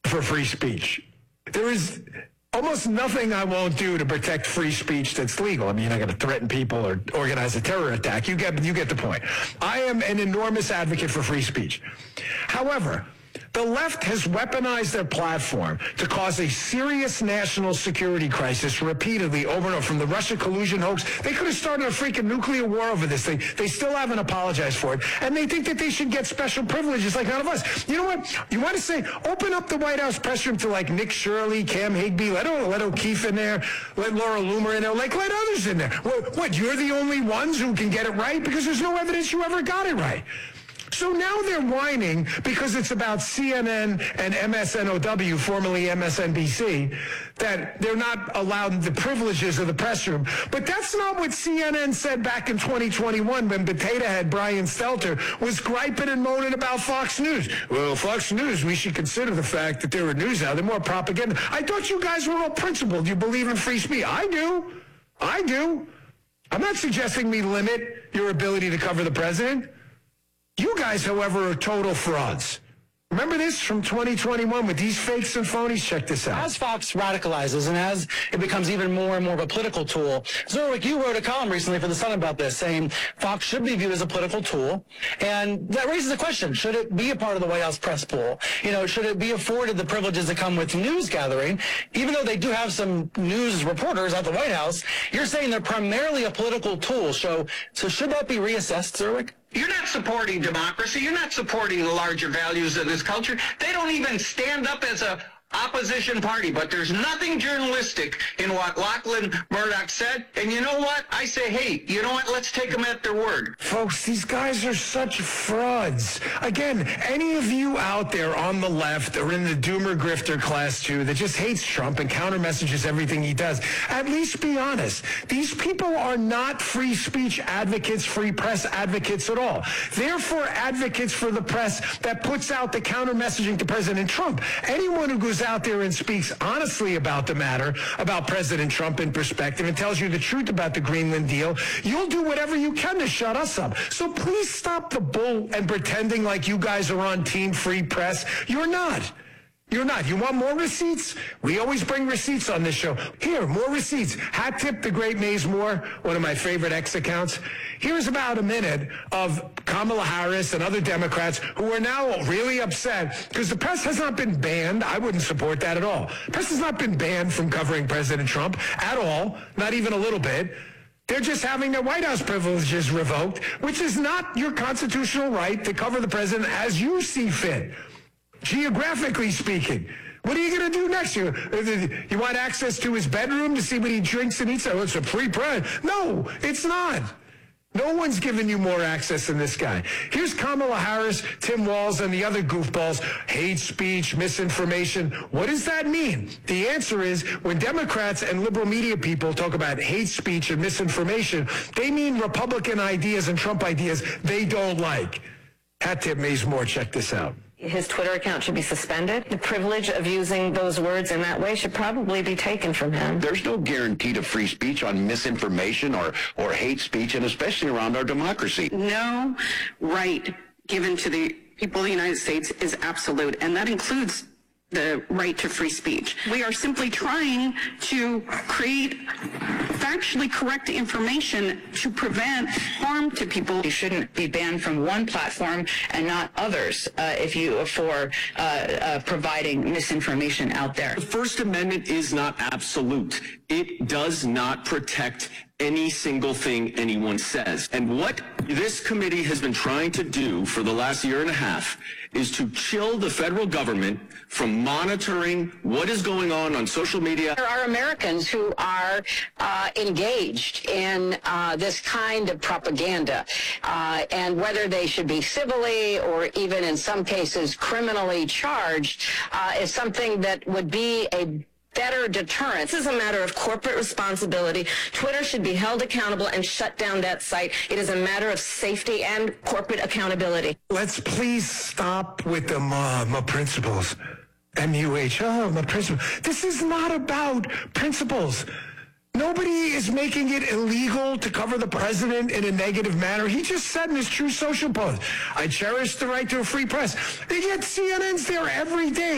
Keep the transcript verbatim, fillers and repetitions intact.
for free speech. There is almost nothing I won't do to protect free speech that's legal. I mean, you're not going to threaten people or organize a terror attack. You get, you get the point. I am an enormous advocate for free speech. However, the left has weaponized their platform to cause a serious national security crisis repeatedly over and over. From the Russia collusion hoax, they could have started a freaking nuclear war over this thing. They still haven't apologized for it. And they think that they should get special privileges like none of us. You know what? You want to say, open up the White House press room to like Nick Shirley, Cam Higby, let, let O'Keefe in there, let Laura Loomer in there, like let others in there. What, what, you're the only ones who can get it right? Because there's no evidence you ever got it right. So now they're whining because it's about C N N and M S N O W, formerly M S N B C, that they're not allowed the privileges of the press room. But that's not what C N N said back in twenty twenty-one when potato head Brian Stelter was griping and moaning about Fox News. Well, Fox News, we should consider the fact that they're a news outlet, more propaganda. I thought you guys were all principled. You believe in free speech. I do. I do. I'm not suggesting we limit your ability to cover the president. You guys, however, are total frauds. Remember this from twenty twenty-one with these fakes and phonies? Check this out. As Fox radicalizes and as it becomes even more and more of a political tool, Zerwick, you wrote a column recently for The Sun about this, saying Fox should be viewed as a political tool. And that raises the question, should it be a part of the White House press pool? You know, should it be afforded the privileges that come with news gathering? Even though they do have some news reporters at the White House, you're saying they're primarily a political tool. So, so should that be reassessed, Zerwick? You're not supporting democracy. You're not supporting the larger values of this culture. They don't even stand up as a opposition party, but there's nothing journalistic in what Lachlan Murdoch said. And you know what? I say, hey, you know what? Let's take them at their word. Folks, these guys are such frauds. Again, any of you out there on the left or in the doomer grifter class too that just hates Trump and counter messages everything he does, at least be honest. These people are not free speech advocates, free press advocates at all. Therefore, advocates for the press that puts out the counter messaging to President Trump. Anyone who goes out there and speaks honestly about the matter, about President Trump in perspective, and tells you the truth about the Greenland deal, you'll do whatever you can to shut us up. So please stop the bull and pretending like you guys are on Team Free Press. You're not. You're not. You want more receipts? We always bring receipts on this show. Here, more receipts. Hat tip the great Maze Moore, one of my favorite X accounts. Here's about a minute of Kamala Harris and other Democrats who are now really upset because the press has not been banned. I wouldn't support that at all. The press has not been banned from covering President Trump at all, not even a little bit. They're just having their White House privileges revoked, which is not your constitutional right to cover the president as you see fit. Geographically speaking, what are you going to do next year? You want access to his bedroom to see what he drinks and eats? Oh, it's a free press. No, it's not. No one's giving you more access than this guy. Here's Kamala Harris, Tim Walz, and the other goofballs. Hate speech, misinformation. What does that mean? The answer is when Democrats and liberal media people talk about hate speech and misinformation, they mean Republican ideas and Trump ideas they don't like. Hat tip Maze Moore. Check this out. His Twitter account should be suspended. The privilege of using those words in that way should probably be taken from him. There's no guarantee to free speech on misinformation or, or hate speech, and especially around our democracy. No right given to the people of the United States is absolute, and that includes the right to free speech. We are simply trying to create factually correct information to prevent harm to people. You shouldn't be banned from one platform and not others uh, if you for uh, uh, providing misinformation out there. The First Amendment is not absolute. It does not protect any single thing anyone says. And what this committee has been trying to do for the last year and a half is to chill the federal government from monitoring what is going on on social media. There are Americans who are uh, engaged in uh, this kind of propaganda, uh, and whether they should be civilly or even in some cases criminally charged uh, is something that would be a better deterrent. This is a matter of corporate responsibility. Twitter should be held accountable and shut down that site. It is a matter of safety and corporate accountability. Let's please stop with the uh, my principles. M U H, oh, my principles. This is not about principles. Nobody is making it illegal to cover the president in a negative manner. He just said in his True Social post, I cherish the right to a free press. They get C N N's there every day.